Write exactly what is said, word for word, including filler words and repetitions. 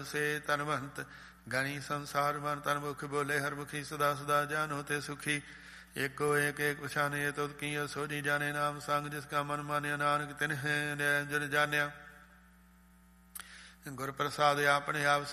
ਵਸੇ ਤਨਵੰਤ ਗਣੀ ਸੰਸਾਰ ਮਨ ਤਨ ਮੁਖ ਬੋਲੇ ਹਰ ਮੁਖੀ ਸਦਾ ਸਦਾ ਜਾਨੋ ਤੇ ਸੁਖੀ ਏਕੋ ਏਕ ਏਕ ਪਛਾਨੇ ਤੁਧ ਕੀ ਸੋਝੀ ਜਾਣੇ ਨਾਮ ਸੰਗ ਜਿਸ ਕਾ ਮਨ ਮਾਨਿਆ ਨਾਨਕ ਤਿਨਹਿ ਜਨ ਜਾਣਿਆ ਗੁਰ ਪ੍ਰਸਾਦ ਆਪਣੇ ਆਪ